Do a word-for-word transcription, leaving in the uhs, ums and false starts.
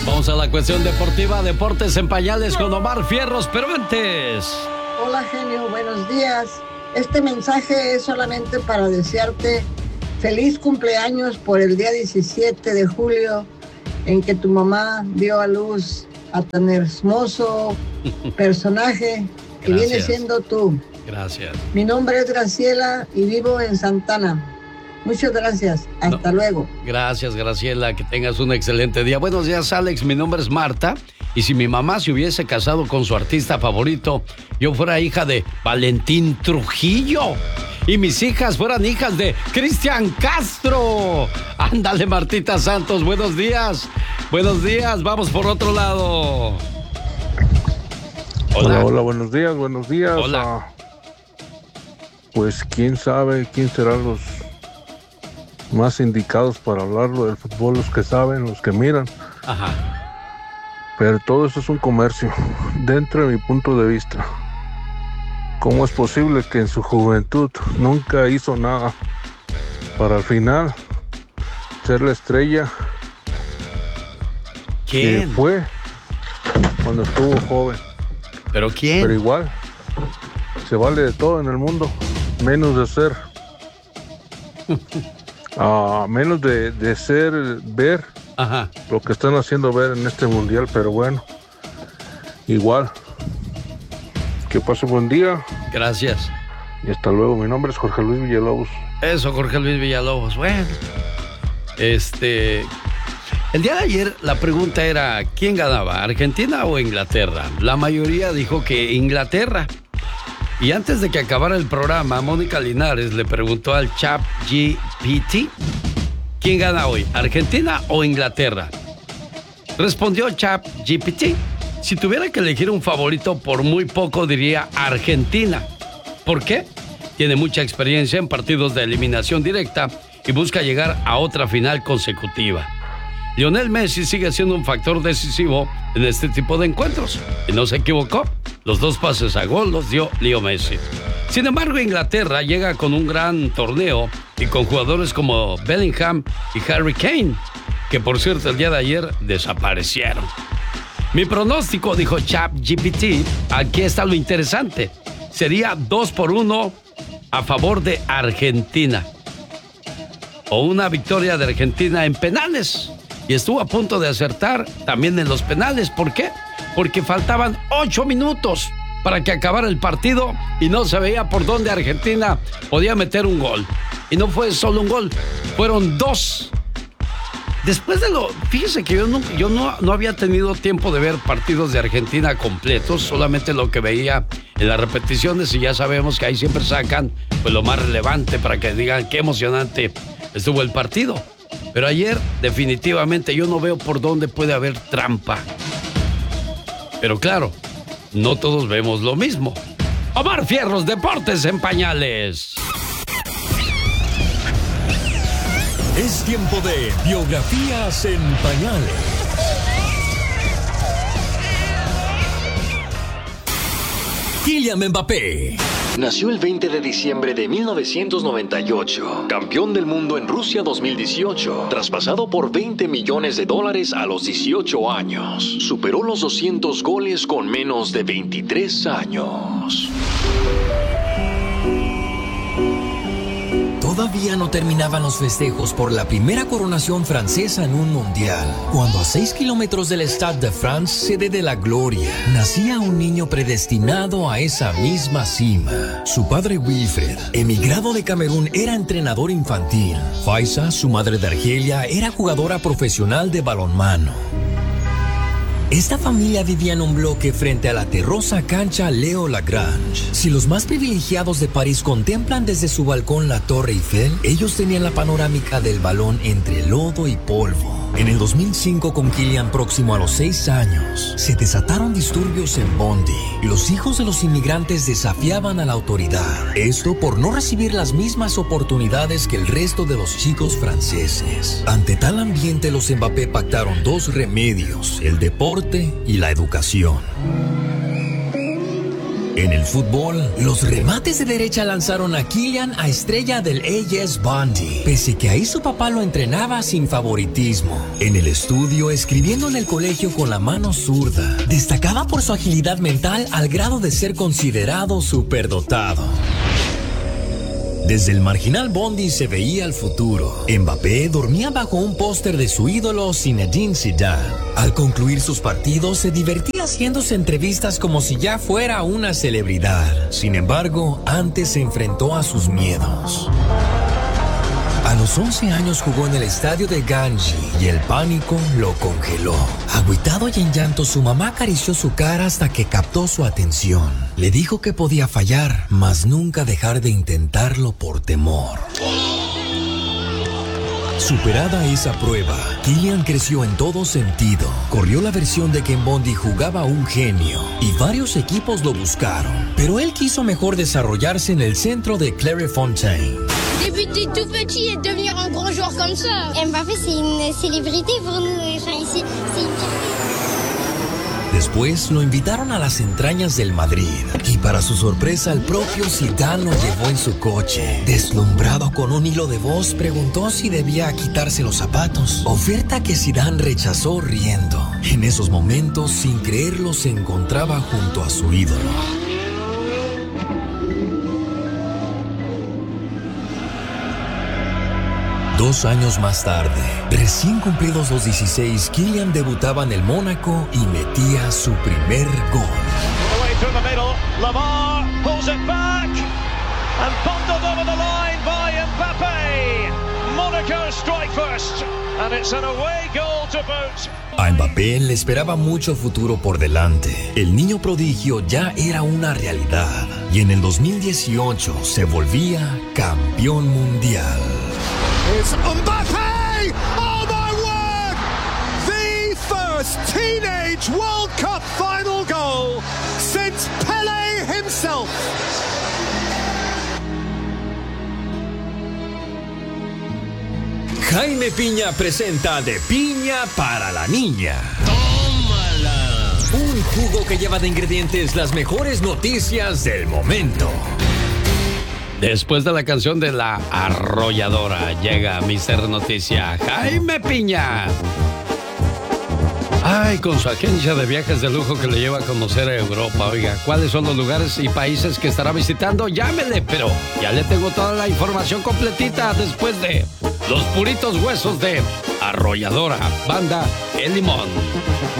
Vamos a la cuestión deportiva, deportes en pañales con Omar Fierros, pero antes... Hola, genio, buenos días. Este mensaje es solamente para desearte feliz cumpleaños por el día diecisiete de julio, en que tu mamá dio a luz a tan hermoso personaje que Gracias. Viene siendo tú. Gracias. Mi nombre es Graciela y vivo en Santana. Muchas gracias. Hasta no, luego. Gracias, Graciela. Que tengas un excelente día. Buenos días, Alex. Mi nombre es Marta. Y si mi mamá se hubiese casado con su artista favorito, yo fuera hija de Valentín Trujillo. Y mis hijas fueran hijas de Cristian Castro. Ándale, Martita Santos. Buenos días. Buenos días. Vamos por otro lado. Hola. Hola, hola. Buenos días, buenos días. Hola. Uh, pues quién sabe quién serán los más indicados para hablarlo del fútbol, los que saben, los que miran. Ajá. Pero todo eso es un comercio, dentro de mi punto de vista. ¿Cómo es posible que en su juventud nunca hizo nada para al final ser la estrella ¿Quién? que fue cuando estuvo joven? ¿Pero quién? Pero igual, se vale de todo en el mundo, menos de ser... A uh, menos de, de ser, ver Ajá. lo que están haciendo ver en este mundial, pero bueno, igual. Que pase buen día. Gracias. Y hasta luego. Mi nombre es Jorge Luis Villalobos. Eso, Jorge Luis Villalobos. Bueno, este... el día de ayer la pregunta era, ¿quién ganaba, Argentina o Inglaterra? La mayoría dijo que Inglaterra. Y antes de que acabara el programa, Mónica Linares le preguntó al Chat G P T, ¿quién gana hoy, Argentina o Inglaterra? Respondió Chat G P T, si tuviera que elegir un favorito, por muy poco diría Argentina. ¿Por qué? Tiene mucha experiencia en partidos de eliminación directa y busca llegar a otra final consecutiva. Lionel Messi sigue siendo un factor decisivo en este tipo de encuentros. Y no se equivocó. Los dos pases a gol los dio Leo Messi. Sin embargo, Inglaterra llega con un gran torneo y con jugadores como Bellingham y Harry Kane, que por cierto el día de ayer desaparecieron. Mi pronóstico, dijo Chat G P T, aquí está lo interesante. Sería dos por uno a favor de Argentina. O una victoria de Argentina en penales. Y estuvo a punto de acertar también en los penales. ¿Por qué? Porque faltaban ocho minutos para que acabara el partido y no se veía por dónde Argentina podía meter un gol. Y no fue solo un gol, fueron dos. Después de lo... Fíjese que yo, no, yo no, no había tenido tiempo de ver partidos de Argentina completos, solamente lo que veía en las repeticiones, y ya sabemos que ahí siempre sacan pues, lo más relevante para que digan qué emocionante estuvo el partido. Pero ayer, definitivamente, yo no veo por dónde puede haber trampa. Pero claro, no todos vemos lo mismo. Omar Fierros, Deportes en Pañales. Es tiempo de Biografías en Pañales. Kylian Mbappé nació el veinte de diciembre de mil novecientos noventa y ocho, campeón del mundo en Rusia dos mil dieciocho, traspasado por veinte millones de dólares a los dieciocho años. Superó los doscientos goles con menos de veintitrés años. Todavía no terminaban los festejos por la primera coronación francesa en un mundial, cuando a seis kilómetros del Stade de France, sede de la gloria, nacía un niño predestinado a esa misma cima. Su padre Wilfred, emigrado de Camerún, era entrenador infantil. Faisa, su madre de Argelia, era jugadora profesional de balonmano. Esta familia vivía en un bloque frente a la terrosa cancha Leo Lagrange. Si los más privilegiados de París contemplan desde su balcón la Torre Eiffel, ellos tenían la panorámica del balón entre lodo y polvo. En el dos mil cinco, con Kylian próximo a los seis años, se desataron disturbios en Bondy. Los hijos de los inmigrantes desafiaban a la autoridad. Esto por no recibir las mismas oportunidades que el resto de los chicos franceses. Ante tal ambiente, los Mbappé pactaron dos remedios: el deporte y la educación. En el fútbol, los remates de derecha lanzaron a Kylian a estrella del A S Bondi, pese que ahí su papá lo entrenaba sin favoritismo. En el estudio, escribiendo en el colegio con la mano zurda, destacaba por su agilidad mental al grado de ser considerado superdotado. Desde el marginal Bondi se veía el futuro. Mbappé dormía bajo un póster de su ídolo Zinedine Zidane. Al concluir sus partidos se divertía haciéndose entrevistas como si ya fuera una celebridad. Sin embargo, antes se enfrentó a sus miedos. A los once años jugó en el estadio de Ganji y el pánico lo congeló. Agüitado y en llanto, su mamá acarició su cara hasta que captó su atención. Le dijo que podía fallar, mas nunca dejar de intentarlo por temor. Superada esa prueba, Kylian creció en todo sentido. Corrió la versión de que en Bondi jugaba un genio y varios equipos lo buscaron. Pero él quiso mejor desarrollarse en el centro de Clairefontaine. Débuter tout petit et devenir un gros joueur comme ça. Mbappé, c'est une célébrité pour nous. Enfin, ici, c'est une... Después lo invitaron a las entrañas del Madrid y para su sorpresa el propio Zidane lo llevó en su coche. Deslumbrado con un hilo de voz, preguntó si debía quitarse los zapatos, oferta que Zidane rechazó riendo. En esos momentos, sin creerlo, se encontraba junto a su ídolo. Dos años más tarde, recién cumplidos los dieciséis, Kylian debutaba en el Mónaco y metía su primer gol. A Mbappé le esperaba mucho futuro por delante. El niño prodigio ya era una realidad y en el dos mil dieciocho se volvía campeón mundial. It's Mbappé! Oh my word! The first teenage World Cup final goal since Pelé himself. Jaime Piña presenta De Piña para la Niña. ¡Tómala! Un jugo que lleva de ingredientes las mejores noticias del momento. Después de la canción de La Arrolladora, llega mister Noticia, Jaime Piña. Ay, con su agencia de viajes de lujo que le lleva a conocer a Europa. Oiga, ¿cuáles son los lugares y países que estará visitando? Llámele, pero ya le tengo toda la información completita después de Los Puritos Huesos de Arrolladora, banda El Limón.